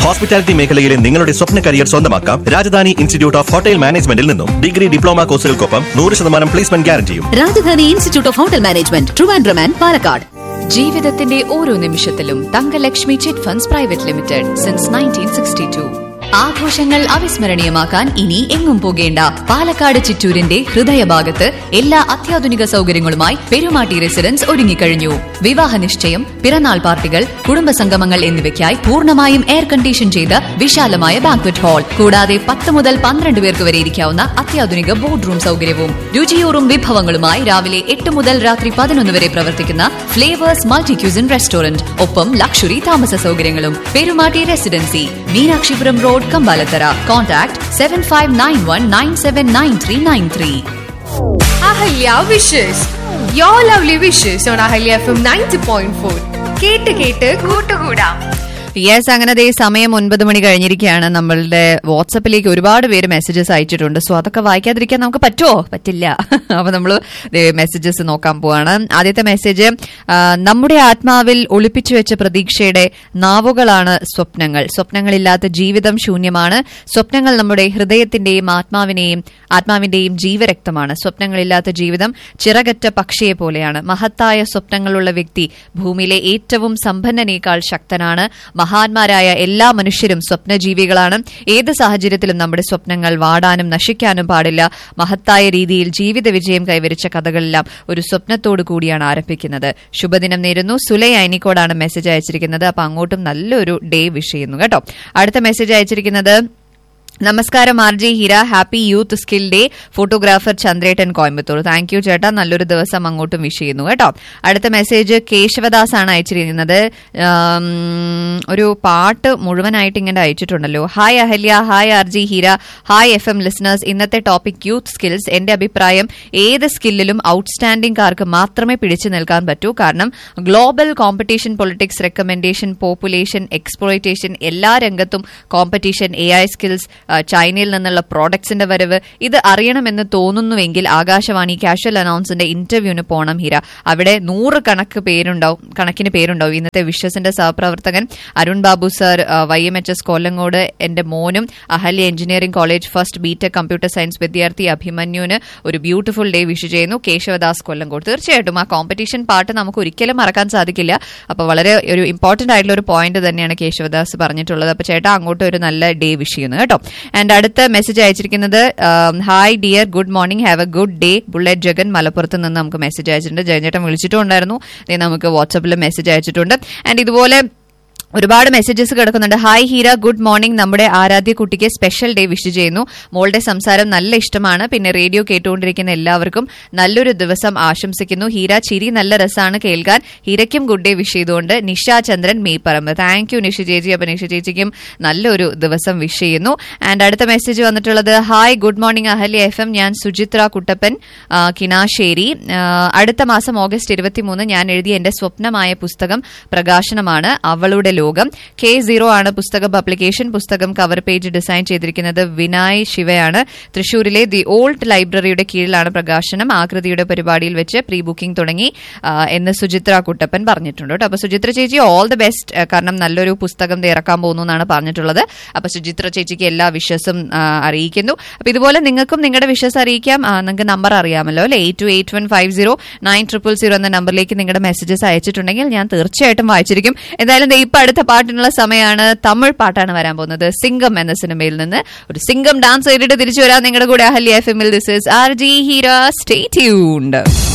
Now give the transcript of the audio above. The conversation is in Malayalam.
ഹോസ്പിറ്റാലിറ്റി മേഖലയിലെ നിങ്ങളുടെ സ്വപ്ന കരിയർ സ്വന്തമാക്കാം രാജധാനി ഇൻസ്റ്റിറ്റ്യൂട്ട് ഓഫ് ഹോട്ടൽ മാനേജ്മെന്റിൽ നിന്നും. Degree diploma കോഴ്സുകൾക്കൊപ്പം 100% placement ഗ്യാരണ്ടിയും. Rajdhani institute of hotel management, Trivandrum and Palakkad. ജീവിതത്തിന്റെ ഓരോ നിമിഷത്തിലും Thankalakshmi chit funds private limited since 1962. ആഘോഷങ്ങൾ അവിസ്മരണീയമാക്കാൻ ഇനി എങ്ങും പോകേണ്ട. പാലക്കാട് ചിറ്റൂരിന്റെ ഹൃദയഭാഗത്ത് എല്ലാ അത്യാധുനിക സൗകര്യങ്ങളുമായി പെരുമാട്ടി റെസിഡൻസ് ഒരുങ്ങിക്കഴിഞ്ഞു. വിവാഹ നിശ്ചയം, പിറന്നാൾ പാർട്ടികൾ, കുടുംബസംഗമങ്ങൾ എന്നിവയ്ക്കായി പൂർണ്ണമായും എയർ കണ്ടീഷൻ ചെയ്ത വിശാലമായ ബാങ്ക്വറ്റ് ഹാൾ, കൂടാതെ 10 മുതൽ 12 പേർക്ക് വരെ ഇരിക്കാവുന്ന അത്യാധുനിക ബോർഡ് റൂം സൗകര്യവും. രുചിയൂറും വിഭവങ്ങളുമായി രാവിലെ 8 മുതൽ രാത്രി 11 വരെ പ്രവർത്തിക്കുന്ന ഫ്ലേവേഴ്സ് മൾട്ടി ക്യൂസിൻ റെസ്റ്റോറന്റ്, ഒപ്പം ലക്ഷറി താമസ സൗകര്യങ്ങളും. Perumatty residency, Meenakshipuram road, Kambalathara. Contact 7591979393. Ahalya wishes. Your lovely wishes on Ahalya FM 90.4. കേട്ട് കൂട്ടുകൂടാം. യെസ്, അങ്ങനെ ദേ സമയം 9 മണി കഴിഞ്ഞിരിക്കുകയാണ്. നമ്മളുടെ വാട്സപ്പിലേക്ക് ഒരുപാട് പേര് മെസ്സേജസ് അയച്ചിട്ടുണ്ട്. സോ അതൊക്കെ വായിക്കാതിരിക്കാൻ നമുക്ക് പറ്റുമോ? പറ്റില്ല. അപ്പൊ നമ്മൾ മെസ്സേജസ് നോക്കാൻ പോവാണ്. ആദ്യത്തെ മെസ്സേജ്, നമ്മുടെ ആത്മാവിൽ ഒളിപ്പിച്ചു വെച്ച പ്രതീക്ഷയുടെ നാവുകളാണ് സ്വപ്നങ്ങൾ. സ്വപ്നങ്ങളില്ലാത്ത ജീവിതം ശൂന്യമാണ്. സ്വപ്നങ്ങൾ നമ്മുടെ ഹൃദയത്തിന്റെയും ആത്മാവിന്റെയും ജീവരക്തമാണ്. സ്വപ്നങ്ങളില്ലാത്ത ജീവിതം ചിറകറ്റ പക്ഷിയെ പോലെയാണ്. മഹത്തായ സ്വപ്നങ്ങളുള്ള വ്യക്തി ഭൂമിയിലെ ഏറ്റവും സമ്പന്നനേക്കാൾ ശക്തനാണ്. മഹാന്മാരായ എല്ലാ മനുഷ്യരും സ്വപ്നജീവികളാണ്. ഏത് സാഹചര്യത്തിലും നമ്മുടെ സ്വപ്നങ്ങൾ വാടാനും നശിക്കാനും പാടില്ല. മഹത്തായ രീതിയിൽ ജീവിത വിജയം കൈവരിച്ച കഥകളെല്ലാം ഒരു സ്വപ്നത്തോടു കൂടിയാണ് ആരംഭിക്കുന്നത്. ശുഭദിനം നേരുന്നു. സുലൈ അയനിക്കോടാണ് മെസ്സേജ് അയച്ചിരിക്കുന്നത്. അപ്പൊ അങ്ങോട്ടും നല്ലൊരു ഡേ വിഷ് ചെയ്യുന്നു കേട്ടോ. അടുത്ത മെസ്സേജ് അയച്ചിരിക്കുന്നത്, നമസ്കാരം RJ Heera, happy youth skill day. Photographer Chandrettan, Coimbatore. Thank you ചേട്ടാ, നല്ലൊരു ദിവസം അങ്ങോട്ടും വിഷ് ചെയ്യുന്നു കേട്ടോ. അടുത്ത മെസ്സേജ് കേശവദാസ് ആണ് അയച്ചിരിക്കുന്നത്. ഒരു പാട്ട് മുഴുവനായിട്ട് ഇങ്ങനെ അയച്ചിട്ടുണ്ടല്ലോ. Hi Ahalya, hi RJ Heera, hi FM listeners. ഇന്നത്തെ ടോപ്പിക് യൂത്ത് സ്കിൽസ്. എന്റെ അഭിപ്രായം, ഏത് സ്കില്ലിലും ഔട്ട്സ്റ്റാൻഡിംഗ് കാർക്ക് മാത്രമേ പിടിച്ചു നിൽക്കാൻ പറ്റൂ. കാരണം global competition, politics, recommendation, population, exploitation, എല്ലാ രംഗത്തും കോമ്പറ്റീഷൻ, AI സ്കിൽസ്, ചൈനയിൽ നിന്നുള്ള പ്രോഡക്ട്സിന്റെ വരവ്, ഇത് അറിയണമെന്ന് തോന്നുന്നുവെങ്കിൽ ആകാശവാണി കാഷ്വൽ അനൗൺസിന്റെ ഇന്റർവ്യൂവിന് പോകണം ഹീര. അവിടെ 100 കണക്കിന് പേരുണ്ടാവും. ഇന്നത്തെ വിശ്വസിന്റെ സഹപ്രവർത്തകൻ അരുൺ ബാബു സർ, YMHS കൊല്ലങ്കോട്, എന്റെ മോനും Ahalya engineering college first BTech computer science വിദ്യാർത്ഥി അഭിമന്യുവിന് ഒരു ബ്യൂട്ടിഫുൾ ഡേ വിഷ് ചെയ്യുന്നു. കേശവദാസ്, കൊല്ലങ്കോട്. തീർച്ചയായിട്ടും ആ കോമ്പറ്റീഷൻ പാട്ട് നമുക്ക് ഒരിക്കലും മറക്കാൻ സാധിക്കില്ല. അപ്പൊ വളരെ ഒരു ഇമ്പോർട്ടന്റ് ആയിട്ടുള്ള ഒരു പോയിന്റ് തന്നെയാണ് കേശവദാസ് പറഞ്ഞിട്ടുള്ളത്. അപ്പൊ ചേട്ടാ അങ്ങോട്ട് ഒരു നല്ല ഡേ വിഷ് ചെയ്യുന്നു കേട്ടോ. ആൻഡ് അടുത്ത മെസ്സേജ് അയച്ചിരിക്കുന്നത്, hi dear, good morning, have A good day. Bullet Jagan, മലപ്പുറത്ത് നിന്ന് നമുക്ക് മെസ്സേജ് അയച്ചിട്ടുണ്ട്. ജയചേട്ടൻ വിളിച്ചിട്ടുണ്ടായിരുന്നു, നമുക്ക് വാട്സാപ്പിൽ മെസ്സേജ് അയച്ചിട്ടുണ്ട്. ആൻഡ് ഇതുപോലെ ഒരുപാട് മെസ്സേജസ് കിടക്കുന്നുണ്ട്. Hi Heera, good morning. നമ്മുടെ ആരാധ്യ കുട്ടിക്ക് സ്പെഷ്യൽ ഡേ വിഷ് ചെയ്യുന്നു. മോളുടെ സംസാരം നല്ല ഇഷ്ടമാണ്. പിന്നെ റേഡിയോ കേട്ടുകൊണ്ടിരിക്കുന്ന എല്ലാവർക്കും നല്ലൊരു ദിവസം ആശംസിക്കുന്നു. ഹീര, ചിരി നല്ല രസമാണ് കേൾക്കാൻ. ഹീരയ്ക്കും ഗുഡ് ഡേ വിഷ് ചെയ്തുകൊണ്ട് നിഷ ചന്ദ്രൻ, മേപ്പറമ്പ്. താങ്ക് യു നിഷ ചേച്ചി. അപ്പൊ നിഷ ചേച്ചിക്കും നല്ലൊരു ദിവസം വിഷ് ചെയ്യുന്നു. ആൻഡ് അടുത്ത മെസ്സേജ് വന്നിട്ടുള്ളത്, hi good morning Ahalya FM. ഞാൻ സുചിത്ര കുട്ടപ്പൻ, കിനാശ്ശേരി. അടുത്ത മാസം ഓഗസ്റ്റ് 23 ഞാൻ എഴുതിയ എന്റെ സ്വപ്നമായ പുസ്തകം പ്രകാശനമാണ്. അവളുടെ ലോകം. K0 ആണ് പുസ്തക പബ്ലിക്കേഷൻ. പുസ്തകം കവർ പേജ് ഡിസൈൻ ചെയ്തിരിക്കുന്നത് വിനായ് ശിവയാണ്. തൃശൂരിലെ ദി ഓൾഡ് ലൈബ്രറിയുടെ കീഴിലാണ് പ്രകാശനം. ആകൃതിയുടെ പരിപാടിയിൽ വെച്ച് പ്രീ ബുക്കിംഗ് തുടങ്ങി എന്ന് സുചിത്ര കുട്ടപ്പൻ പറഞ്ഞിട്ടുണ്ട് കേട്ടോ. അപ്പൊ സുചിത്ര ചേച്ചി ഓൾ ദി ബെസ്റ്റ്. കാരണം നല്ലൊരു പുസ്തകം ഇറക്കാൻ പോകുന്നു എന്നാണ് പറഞ്ഞിട്ടുള്ളത്. അപ്പൊ സുചിത്ര ചേച്ചിക്ക് എല്ലാ വിഷസും അറിയിക്കുന്നു. അപ്പൊ ഇതുപോലെ നിങ്ങൾക്കും നിങ്ങളുടെ വിഷസ് അറിയിക്കാം. നിങ്ങൾക്ക് നമ്പർ അറിയാമല്ലോ അല്ലെ, 8281509000 എന്ന നമ്പറിലേക്ക് നിങ്ങളുടെ മെസ്സേജസ് അയച്ചിട്ടുണ്ടെങ്കിൽ ഞാൻ തീർച്ചയായിട്ടും വായിച്ചിരിക്കും. എന്തായാലും ഇപ്പൊ അടുത്ത പാട്ടിനുള്ള സമയമാണ്. തമിഴ് പാട്ടാണ് വരാൻ പോകുന്നത്. സിംഗം എന്ന സിനിമയിൽ നിന്ന് ഒരു സിംഗം ഡാൻസ് ചെയ്തിട്ട് തിരിച്ചു വരാം നിങ്ങളുടെ കൂടെ Ahalya FM. This is RJ Heera. Stay tuned.